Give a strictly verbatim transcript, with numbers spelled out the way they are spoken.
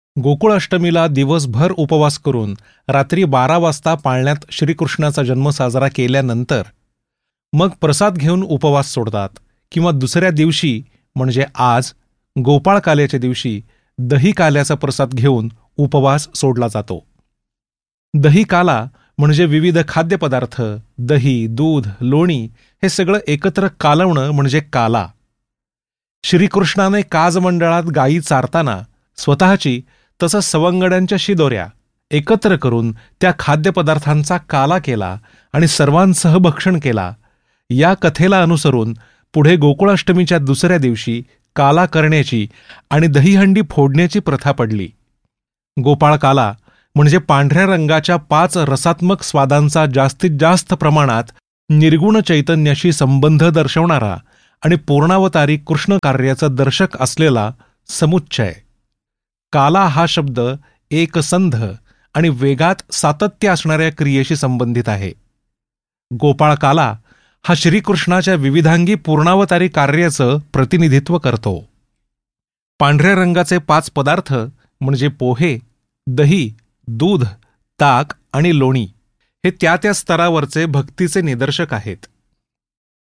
गोकुळ अष्टमीला दिवसभर उपवास करून रात्री बारा वाजता पाळण्यात श्रीकृष्णाचा जन्म साजरा केल्यानंतर मग प्रसाद घेऊन उपवास सोडतात किंवा दुसऱ्या दिवशी म्हणजे आज गोपाळ काल्याच्या दिवशी दही काल्याचा प्रसाद घेऊन उपवास सोडला जातो. दही काला म्हणजे विविध खाद्यपदार्थ, दही, दूध, लोणी हे सगळं एकत्र कालवणं म्हणजे काला. श्रीकृष्णाने काज मंडळात गायी चारताना स्वतःची तसंच सवंगड्यांच्या शिदोऱ्या एकत्र करून त्या खाद्यपदार्थांचा काला केला आणि सर्वांसह भक्षण केला. या कथेला अनुसरून पुढे गोकुळाष्टमीच्या दुसऱ्या दिवशी काला करण्याची आणि दहीहंडी फोडण्याची प्रथा पडली. गोपाळ काला म्हणजे पांढऱ्या रंगाच्या पाच रसात्मक स्वादांचा जास्तीत जास्त प्रमाणात निर्गुण चैतन्याशी संबंध दर्शवणारा आणि पूर्णावतारी कृष्ण कार्याचं दर्शक असलेला समुच्चय. काला हा शब्द एकसंध आणि वेगात सातत्य असणाऱ्या क्रियेशी संबंधित आहे. गोपाळ काला हा श्रीकृष्णाच्या विविधांगी पूर्णावतारी कार्याचं प्रतिनिधित्व करतो. पांढऱ्या रंगाचे पाच पदार्थ म्हणजे पोहे, दही, दूध, ताक आणि लोणी हे त्या त्या स्तरावरचे भक्तीचे निदर्शक आहेत.